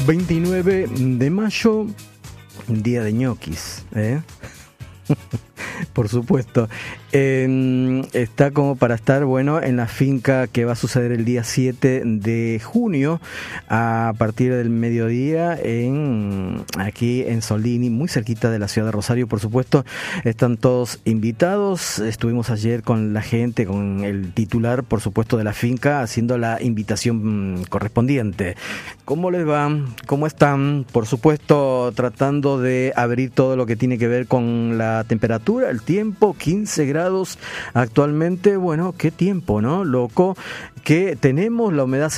29 de mayo, día de ñoquis, por supuesto. Está como para estar, bueno, en la finca que va a suceder el día 7 de junio a partir del mediodía aquí en Soldini, muy cerquita de la ciudad de Rosario, por supuesto. Están todos invitados. Estuvimos ayer con la gente, con el titular, por supuesto, de la finca, haciendo la invitación correspondiente. ¿Cómo les va? ¿Cómo están? Por supuesto, tratando de abrir todo lo que tiene que ver con la temperatura, el tiempo, 15 grados actualmente. Bueno, qué tiempo, ¿no? Loco que tenemos, la humedad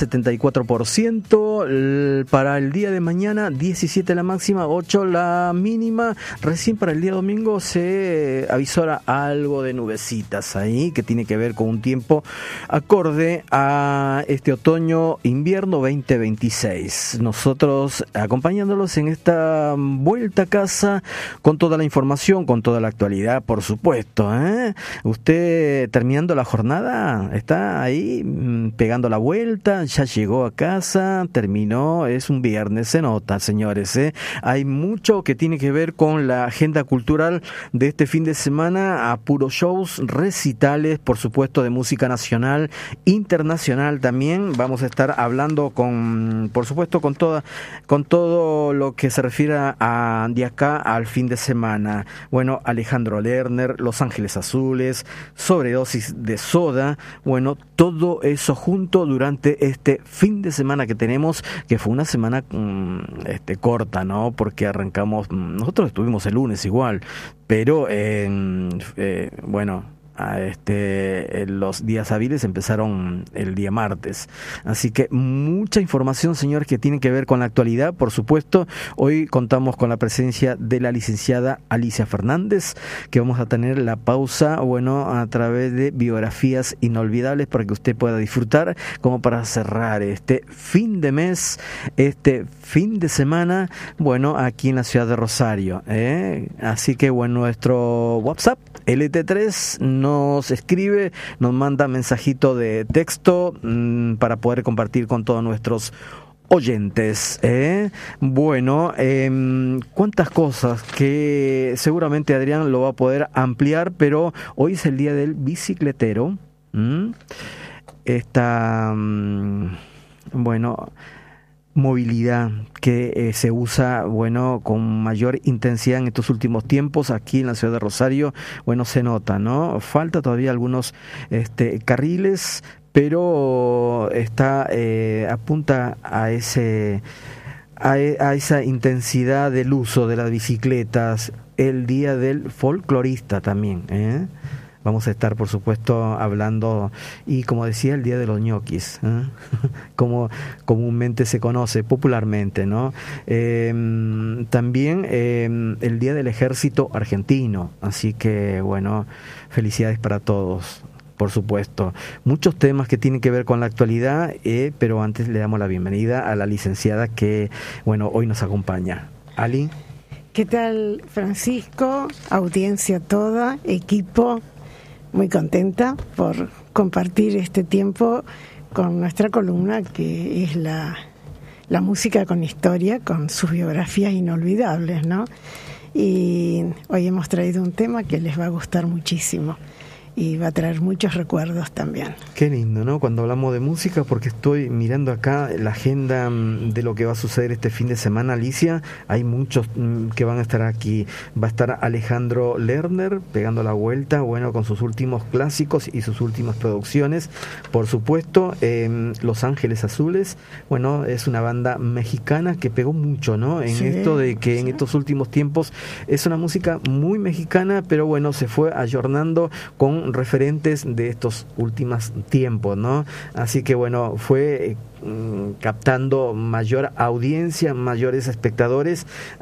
74%, para el día de mañana 17 la máxima, 8 la mínima. Recién para el día domingo se avisora algo de nubecitas ahí, que tiene que ver con un tiempo acorde a este otoño-invierno 2026. Nosotros acompañándolos en esta vuelta a casa con toda la información, con toda la actualidad, por supuesto, Usted terminando la jornada, está ahí pegando la vuelta, ya llegó a casa, terminó, es un viernes, se nota, señores, Hay mucho que tiene que ver con la agenda cultural de este fin de semana, a puros shows, recitales, por supuesto, de música nacional, internacional también. Vamos a estar hablando por supuesto, con todo lo que se refiere de acá al fin de semana. Bueno, Alejandro Lerner, Los Ángeles Azules, sobredosis de soda, bueno, todo eso junto durante este fin de semana que tenemos, que fue una semana corta, ¿no? Porque nosotros estuvimos el lunes igual, pero los días hábiles empezaron el día martes. Así que mucha información, señores, que tiene que ver con la actualidad, por supuesto. Hoy contamos con la presencia de la licenciada Alicia Fernández, que vamos a tener la pausa, a través de biografías inolvidables para que usted pueda disfrutar, como para cerrar este fin de mes, este fin de semana, aquí en la ciudad de Rosario, Así que, nuestro WhatsApp, LT3, nos escribe, nos manda mensajito de texto para poder compartir con todos nuestros oyentes, cuántas cosas que seguramente Adrián lo va a poder ampliar, pero hoy es el día del bicicletero. Esta movilidad que se usa con mayor intensidad en estos últimos tiempos aquí en la ciudad de Rosario, se nota, ¿no? Falta todavía algunos carriles, pero apunta a esa intensidad del uso de las bicicletas. El día del folclorista también, Vamos a estar, por supuesto, hablando, y como decía, el día de los ñoquis, como comúnmente se conoce, popularmente, ¿no? También el día del ejército argentino. Así que, felicidades para todos, por supuesto. Muchos temas que tienen que ver con la actualidad, pero antes le damos la bienvenida a la licenciada que, hoy nos acompaña. Ali. ¿Qué tal, Francisco? Audiencia toda, equipo. Muy contenta por compartir este tiempo con nuestra columna, que es la música con historia, con sus biografías inolvidables, ¿no? Y hoy hemos traído un tema que les va a gustar muchísimo y va a traer muchos recuerdos también. Qué lindo, ¿no? Cuando hablamos de música, porque estoy mirando acá la agenda de lo que va a suceder este fin de semana, Alicia. Hay muchos que van a estar aquí. Va a estar Alejandro Lerner pegando la vuelta, con sus últimos clásicos y sus últimas producciones. Por supuesto, Los Ángeles Azules, es una banda mexicana que pegó mucho, ¿no? En esto de que en estos últimos tiempos es una música muy mexicana, pero se fue ayornando con referentes de estos últimos tiempos, ¿no? Así que fue captando mayor audiencia, mayores espectadores,